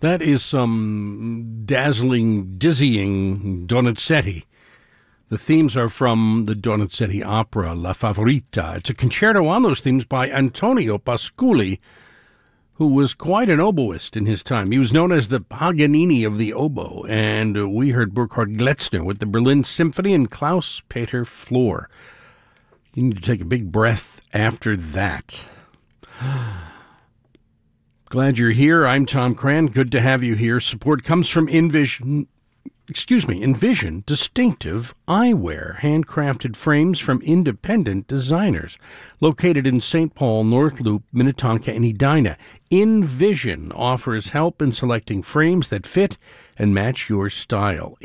That is some dazzling, dizzying Donizetti. The themes are from the Donizetti opera La Favorita. It's a concerto on those themes by Antonio Pasculi, who was quite an oboist in his time. He was known as the Paganini of the oboe, and we heard Burkhard Gletzner with the Berlin Symphony and Klaus-Peter Flohr. You need to take a big breath after that. Glad you're here. I'm Tom Cran. Good to have you here. Support comes from Envision Distinctive Eyewear, handcrafted frames from independent designers, located in St. Paul, North Loop, Minnetonka, and Edina. Envision offers help in selecting frames that fit and match your style.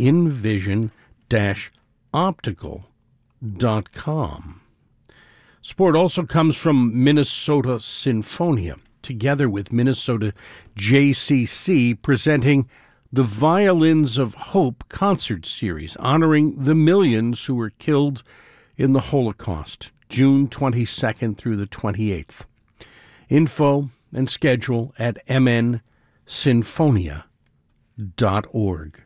Envision-optical.com. Support also comes from Minnesota Sinfonia, together with Minnesota JCC, presenting the Violins of Hope concert series, honoring the millions who were killed in the Holocaust, June 22nd through the 28th. Info and schedule at mnsinfonia.org.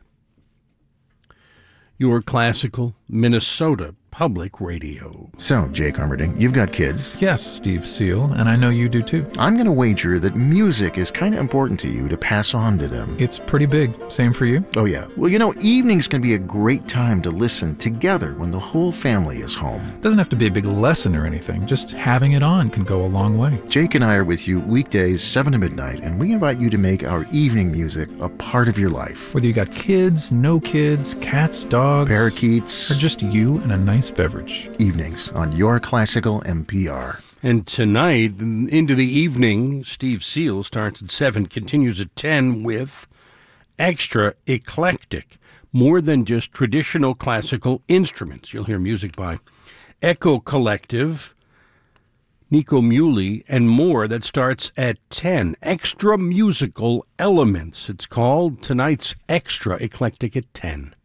Your classical Minnesota Public Radio. So, Jake Armerding, you've got kids. Yes, Steve Seal, and I know you do too. I'm going to wager that music is kind of important to you to pass on to them. It's pretty big. Same for you? Oh, yeah. Well, you know, evenings can be a great time to listen together when the whole family is home. Doesn't have to be a big lesson or anything. Just having it on can go a long way. Jake and I are with you weekdays 7 to midnight, and we invite you to make our evening music a part of your life. Whether you got kids, no kids, cats, dogs, parakeets, or just you and a nice beverage. Evenings on Your Classical NPR. And tonight, into the evening, Steve Seal starts at 7, continues at 10 with Extra Eclectic, more than just traditional classical instruments. You'll hear music by Echo Collective, Nico Muhly, and more. That starts at 10. Extra Musical Elements, it's called. Tonight's Extra Eclectic at 10.